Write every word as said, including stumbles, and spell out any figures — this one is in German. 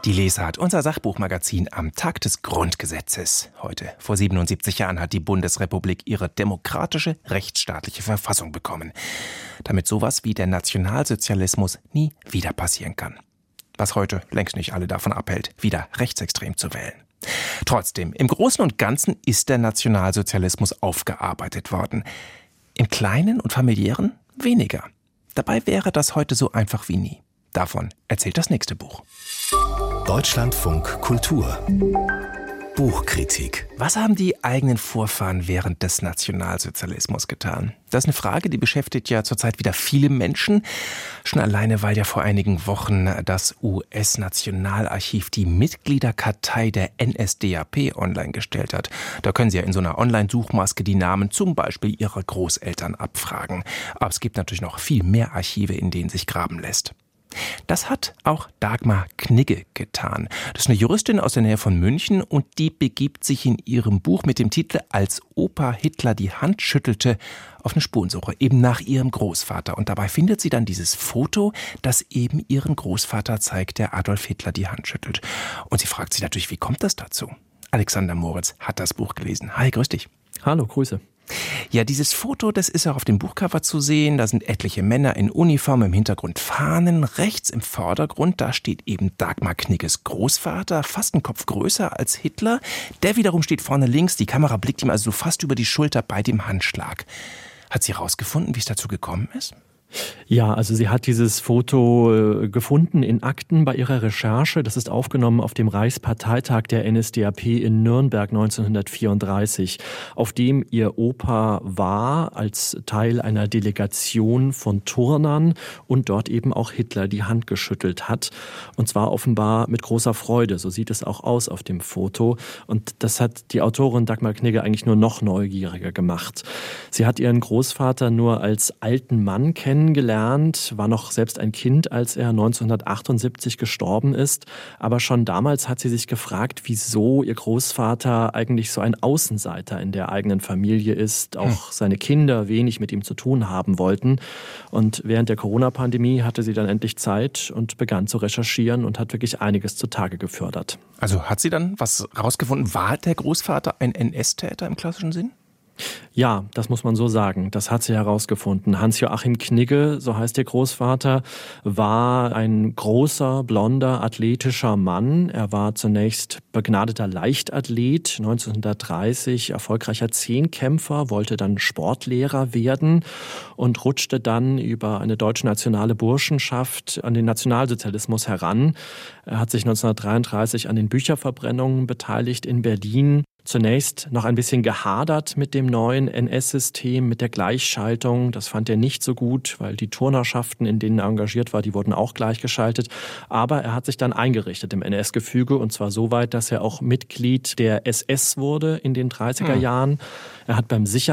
Die Lesart, unser Sachbuchmagazin am Tag des Grundgesetzes. Heute, vor siebenundsiebzig Jahren, hat die Bundesrepublik ihre demokratische, rechtsstaatliche Verfassung bekommen. Damit sowas wie der Nationalsozialismus nie wieder passieren kann. Was heute längst nicht alle davon abhält, wieder rechtsextrem zu wählen. Trotzdem, im Großen und Ganzen ist der Nationalsozialismus aufgearbeitet worden. Im Kleinen und Familiären weniger. Dabei wäre das heute so einfach wie nie. Davon erzählt das nächste Buch. Deutschlandfunk Kultur. Buchkritik. Was haben die eigenen Vorfahren während des Nationalsozialismus getan? Das ist eine Frage, die beschäftigt ja zurzeit wieder viele Menschen. Schon alleine, weil ja vor einigen Wochen das U S-Nationalarchiv die Mitgliederkartei der N S D A P online gestellt hat. Da können Sie ja in so einer Online-Suchmaske die Namen zum Beispiel Ihrer Großeltern abfragen. Aber es gibt natürlich noch viel mehr Archive, in denen sich graben lässt. Das hat auch Dagmar Knigge getan. Das ist eine Juristin aus der Nähe von München und die begibt sich in ihrem Buch mit dem Titel »Als Opa Hitler die Hand schüttelte« auf eine Spurensuche, eben nach ihrem Großvater. Und dabei findet sie dann dieses Foto, das eben ihren Großvater zeigt, der Adolf Hitler die Hand schüttelt. Und sie fragt sich natürlich, wie kommt das dazu? Alexander Moritz hat das Buch gelesen. Hi, grüß dich. Hallo, Grüße. Ja, dieses Foto, das ist auch auf dem Buchcover zu sehen. Da sind etliche Männer in Uniform, im Hintergrund Fahnen. Rechts im Vordergrund, da steht eben Dagmar Knigges Großvater, fast einen Kopf größer als Hitler. Der wiederum steht vorne links. Die Kamera blickt ihm also fast über die Schulter bei dem Handschlag. Hat sie herausgefunden, wie es dazu gekommen ist? Ja, also sie hat dieses Foto gefunden in Akten bei ihrer Recherche. Das ist aufgenommen auf dem Reichsparteitag der N S D A P in Nürnberg neunzehnhundertvierunddreißig, auf dem ihr Opa war als Teil einer Delegation von Turnern und dort eben auch Hitler die Hand geschüttelt hat. Und zwar offenbar mit großer Freude. So sieht es auch aus auf dem Foto. Und das hat die Autorin Dagmar Knigge eigentlich nur noch neugieriger gemacht. Sie hat ihren Großvater nur als alten Mann kennengelernt. Kennengelernt, war noch selbst ein Kind, als er neunzehnhundertachtundsiebzig gestorben ist. Aber schon damals hat sie sich gefragt, wieso ihr Großvater eigentlich so ein Außenseiter in der eigenen Familie ist. Auch hm. seine Kinder wenig mit ihm zu tun haben wollten. Und während der Corona-Pandemie hatte sie dann endlich Zeit und begann zu recherchieren und hat wirklich einiges zutage gefördert. Also hat sie dann was rausgefunden? War der Großvater ein N S-Täter im klassischen Sinn? Ja, das muss man so sagen. Das hat sie herausgefunden. Hans-Joachim Knigge, so heißt der Großvater, war ein großer, blonder, athletischer Mann. Er war zunächst begnadeter Leichtathlet, neunzehnhundertdreißig erfolgreicher Zehnkämpfer, wollte dann Sportlehrer werden und rutschte dann über eine deutsch-nationale Burschenschaft an den Nationalsozialismus heran. Er hat sich neunzehnhundertdreiunddreißig an den Bücherverbrennungen beteiligt in Berlin. Zunächst noch ein bisschen gehadert mit dem neuen N S-System, mit der Gleichschaltung. Das fand er nicht so gut, weil die Turnerschaften, in denen er engagiert war, die wurden auch gleichgeschaltet. Aber er hat sich dann eingerichtet im N S-Gefüge und zwar so weit, dass er auch Mitglied der S S wurde in den dreißiger Jahren. Er hat beim Sicherheitsdienst